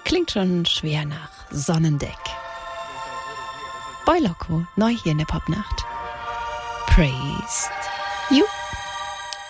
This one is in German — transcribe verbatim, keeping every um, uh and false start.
Klingt schon schwer nach Sonnendeck. Boy Loco, neu hier in der Popnacht. Praised you.